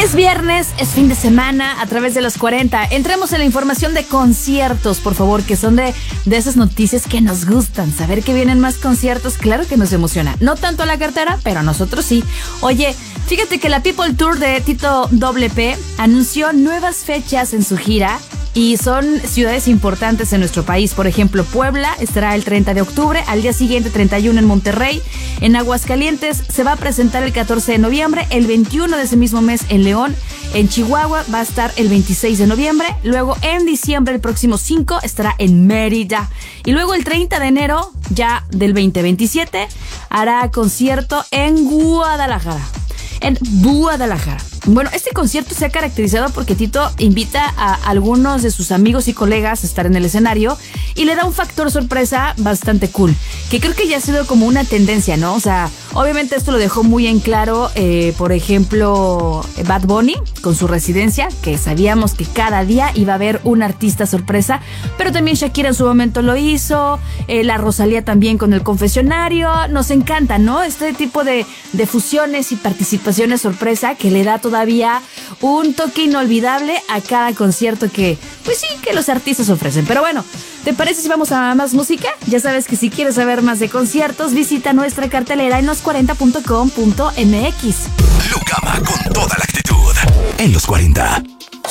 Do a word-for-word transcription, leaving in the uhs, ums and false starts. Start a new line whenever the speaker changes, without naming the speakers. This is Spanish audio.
Es viernes, es fin de semana, a través de los cuarenta. Entremos en la información de conciertos, por favor, que son de, de esas noticias que nos gustan. Saber que vienen más conciertos, claro que nos emociona. No tanto la cartera, pero a nosotros sí. Oye, fíjate que la People Tour de Tito W P anunció nuevas fechas en su gira. Y son ciudades importantes en nuestro país. Por ejemplo, Puebla estará el treinta de octubre, al día siguiente treinta y uno en Monterrey. En Aguascalientes se va a presentar el catorce de noviembre, el veintiuno de ese mismo mes en León. En Chihuahua va a estar el veintiséis de noviembre. Luego en diciembre, el próximo cinco, estará en Mérida. Y luego el treinta de enero, ya del veinte veintisiete, hará concierto en Guadalajara. En Guadalajara. Bueno, este concierto se ha caracterizado porque Tito invita a algunos de sus amigos y colegas a estar en el escenario y le da un factor sorpresa bastante cool, que creo que ya ha sido como una tendencia, ¿no? O sea, obviamente esto lo dejó muy en claro, eh, por ejemplo, Bad Bunny con su residencia, que sabíamos que cada día iba a haber un artista sorpresa, pero también Shakira en su momento lo hizo, eh, la Rosalía también con el confesionario. Nos encanta, ¿no? Este tipo de, de fusiones y participaciones sorpresa que le da todo todavía un toque inolvidable a cada concierto que, pues sí, que los artistas ofrecen. Pero bueno, ¿te parece si vamos a más música? Ya sabes que si quieres saber más de conciertos, visita nuestra cartelera en los cuarenta punto com punto m x.
Lucama con toda la actitud en los cuarenta.